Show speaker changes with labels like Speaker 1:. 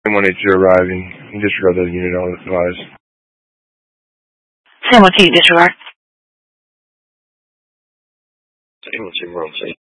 Speaker 1: 182 arriving. Disregard the unit on advise.
Speaker 2: Sam 182, disregard.
Speaker 1: Sam 182,